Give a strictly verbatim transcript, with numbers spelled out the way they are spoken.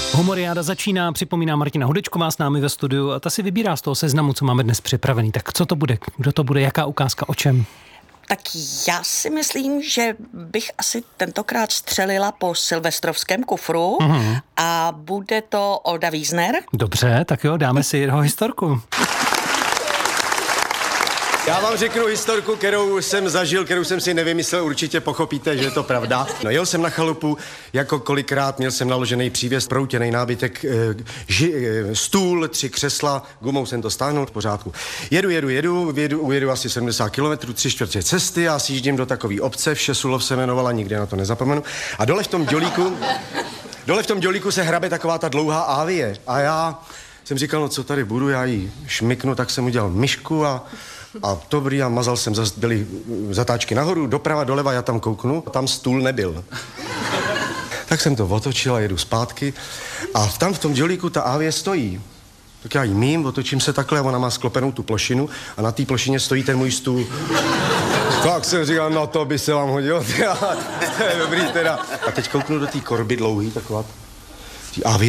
Humoriáda začíná, připomíná Martina Hudečková s námi ve studiu a ta si vybírá z toho seznamu, co máme dnes připravený. Tak co to bude? Kdo to bude? Jaká ukázka? O čem? Tak já si myslím, že bych asi tentokrát střelila po silvestrovském kufru mm-hmm. a bude to Olda Wiesner. Dobře, tak jo, dáme si jeho historku. Já vám řeknu historku, kterou jsem zažil, kterou jsem si nevymyslel, určitě pochopíte, že je to pravda. No, jel jsem na chalupu, jako kolikrát, měl jsem naložený přívěs, proutěnej nábytek, e, ži, e, stůl, tři křesla, gumou jsem to stáhnul, v pořádku. Jedu, jedu, jedu, jedu, ujedu asi sedmdesát kilometrů, tři čtvrtě cesty, já si jíždím do takové obce, Všesulov se jmenovala, nikdy na to nezapomenu. A dole v tom dělíku, dole v tom dělíku se hrabe taková ta dlouhá ávie. A já jsem říkal, no co tady budu, já jí šmyknu, tak jsem udělal myšku a A dobrý, a mazal jsem, zase byly zatáčky nahoru, doprava, doleva, já tam kouknu, tam stůl nebyl. Tak jsem to otočil a jedu zpátky a tam v tom dělíku ta ávě stojí. Tak já jí mím, otočím se takhle a ona má sklopenou tu plošinu a na té plošině stojí ten můj stůl. Tak jsem říkal, no to by se vám hodilo, to je dobrý teda. A teď kouknu do té korby dlouhý, taková, ty ávě